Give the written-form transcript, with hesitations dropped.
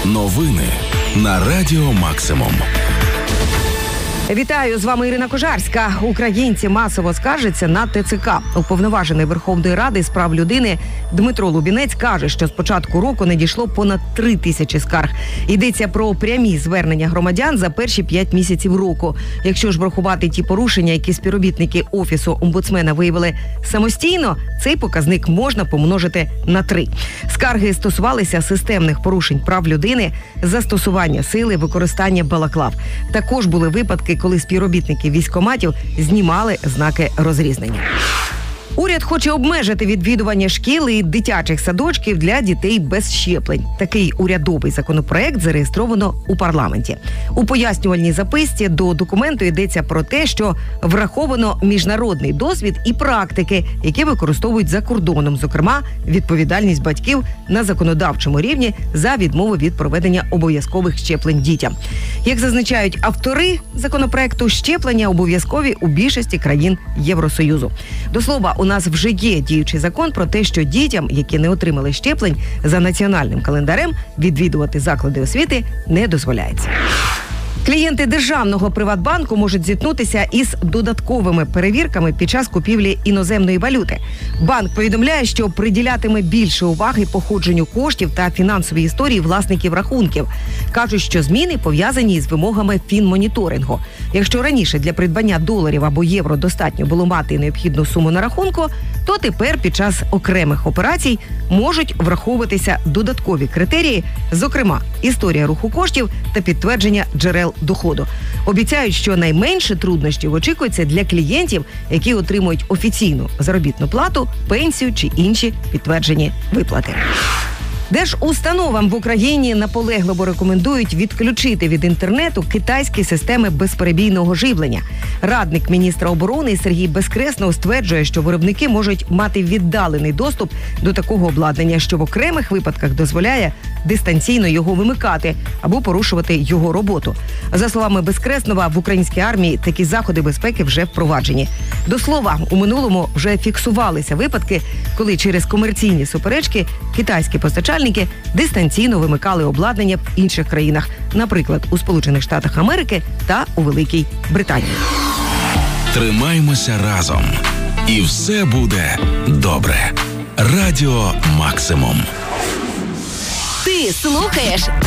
Новини на Радіо Максимум. Вітаю, з вами Ірина Кожарська. Українці масово скаржаться на ТЦК. Уповноважений Верховної Ради з прав людини Дмитро Лубінець каже, що з початку року надійшло понад 3 тисячі скарг. Йдеться про прямі звернення громадян за перші 5 місяців року. Якщо ж врахувати ті порушення, які співробітники Офісу омбудсмена виявили самостійно, цей показник можна помножити на 3. Скарги стосувалися системних порушень прав людини, застосування сили, використання балаклав. Також були випадки, коли співробітники військкоматів знімали знаки розрізнення. Уряд хоче обмежити відвідування шкіл і дитячих садочків для дітей без щеплень. Такий урядовий законопроект зареєстровано у парламенті. У пояснювальній записці до документу йдеться про те, що враховано міжнародний досвід і практики, які використовують за кордоном, зокрема, відповідальність батьків на законодавчому рівні за відмову від проведення обов'язкових щеплень дітям. Як зазначають автори законопроекту, щеплення обов'язкові у більшості країн Євросоюзу. До слова, у нас вже є діючий закон про те, що дітям, які не отримали щеплень за національним календарем, відвідувати заклади освіти не дозволяється. Клієнти державного Приватбанку можуть зіткнутися із додатковими перевірками під час купівлі іноземної валюти. Банк повідомляє, що приділятиме більше уваги походженню коштів та фінансовій історії власників рахунків. Кажуть, що зміни пов'язані із вимогами фінмоніторингу. Якщо раніше для придбання доларів або євро достатньо було мати необхідну суму на рахунку, то тепер під час окремих операцій можуть враховуватися додаткові критерії, зокрема, історія руху коштів та підтвердження джерел доходу. Обіцяють, що найменше труднощів очікується для клієнтів, які отримують офіційну заробітну плату, пенсію чи інші підтверджені виплати. Держустановам в Україні наполегливо рекомендують відключити від інтернету китайські системи безперебійного живлення. Радник міністра оборони Сергій Безкреснов стверджує, що виробники можуть мати віддалений доступ до такого обладнання, що в окремих випадках дозволяє дистанційно його вимикати або порушувати його роботу. За словами Безкреснова, в українській армії такі заходи безпеки вже впроваджені. До слова, у минулому вже фіксувалися випадки, коли через комерційні суперечки китайські постачальники дистанційно вимикали обладнання в інших країнах, наприклад, у Сполучених Штатах Америки та у Великій Британії. Тримаймося разом. І все буде добре. Радіо Максимум. Ти слухаєш